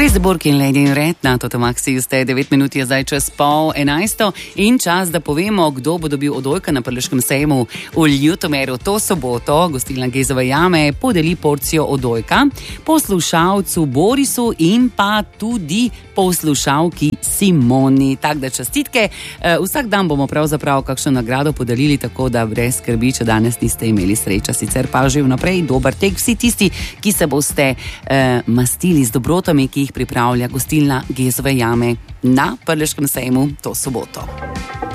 Chris Burke in Lady in Red na Toto Maxi ste 9 minut je zdaj čez 10:30 in čas, da povemo, kdo bo dobil odojka na Prleškem sejmu v Ljutomeru to soboto. Gostilna Gezove jame podeli porcijo odojka poslušalcu Borisu in pa tudi poslušalki Simoni. Tako da čestitke. Vsak dan bomo pravzaprav kakšno nagrado podelili, tako da brez skrbi, če danes niste imeli sreča. Sicer pa že vnaprej dober tek vsi tisti, ki se boste mastili z dobrotami, ki jih pripravlja gostilna Gezove jame na Prleškem sejmu to soboto.